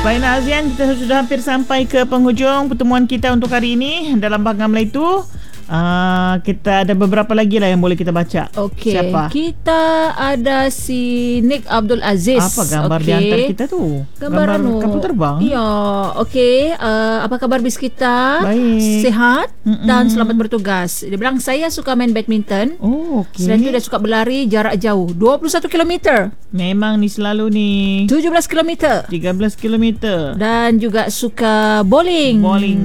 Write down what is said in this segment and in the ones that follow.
Baiklah Azian, kita sudah hampir sampai ke penghujung pertemuan kita untuk hari ini dalam Bahagian Melayu. Kita ada beberapa lagi lah yang boleh kita baca. Okey. Siapa? Kita ada si Nick Abdul Aziz. Apa gambar di antara kita tu? Gambar kapal terbang? Ya, okey. Apa kabar bis kita? Baik. Sihat dan selamat bertugas. Dia bilang saya suka main badminton. Oh, okey. Selain itu dia suka berlari jarak jauh 21 km. Memang ni selalu ni 17 km. 13 km. Dan juga suka bowling.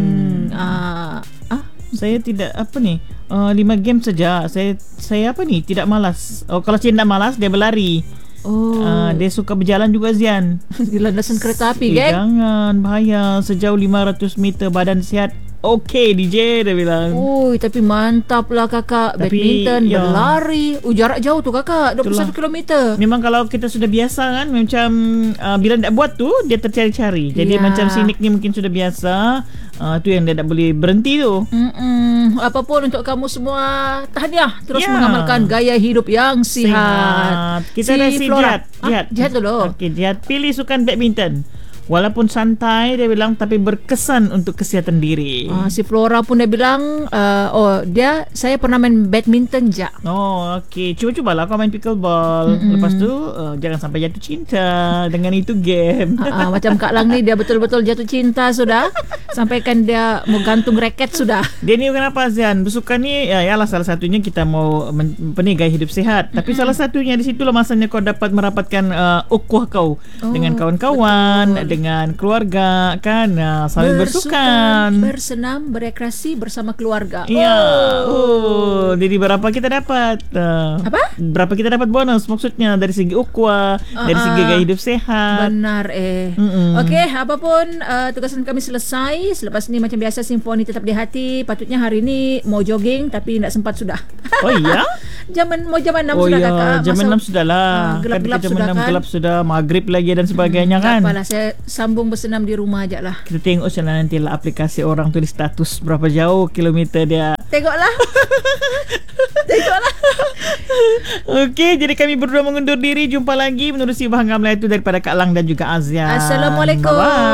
Saya tidak 5 game saja. Saya apa ni? Tidak malas. Oh, kalau saya tidak malas dia berlari. Dia suka berjalan juga Zian. Di landasan kereta api, geng. Jangan, bahaya. Sejauh 500 meter badan sihat. Okey DJ dia bilang. Tapi mantap lah kakak. Badminton, berlari. Jarak jauh tu kakak, 21 km. Memang kalau kita sudah biasa kan, macam bila tak buat tu dia tercari-cari. Jadi macam si Nick ni mungkin sudah biasa. Tu yang dia tak boleh berhenti tu. Apapun untuk kamu semua, tahniah. Terus mengamalkan gaya hidup yang sihat. Kita ada si Jihad dulu. Okey, Jihad pilih sukan badminton. Walaupun santai dia bilang, tapi berkesan untuk kesihatan diri. Si Flora pun dia bilang, saya pernah main badminton je. Oh, okey. Cuba-cubalah kau main pickleball. Lepas tu jangan sampai jatuh cinta dengan itu game. Macam Kak Lang ni, dia betul-betul jatuh cinta sudah. Sampaikan dia mau gantung raket sudah. Dia ni kenapa Zian? Bersukan ni yalah salah satunya kita mau gaya hidup sihat. Tapi salah satunya di situlah masanya kau dapat merapatkan ukhuwah kau dengan kawan-kawan, dengan keluarga kan, sambil bersukan, bersenam, berekreasi bersama keluarga. Ya. Jadi berapa kita dapat? Apa? Berapa kita dapat bonus maksudnya dari segi ukhuwah, dari segi gaya hidup sehat. Benar Okey, apapun tugasan kami selesai. Selepas ni macam biasa simfoni tetap di hati. Patutnya hari ni mau jogging tapi tak sempat sudah. Oh iya? Jam 6 sudah kakak. Jam 6 sudah lah. Gelap-gelap jam sudah 6 kan. Gelap sudah, maghrib lagi dan sebagainya kan. Tak apalah, saya sambung bersenam di rumah aja lah. Kita tengok sana nanti lah aplikasi orang tulis status berapa jauh kilometer dia. Tengoklah. Okey, jadi kami berdua mengundur diri. Jumpa lagi menerusi Bahagian Melayu daripada Kak Lang dan juga Azian. Assalamualaikum. Bye-bye.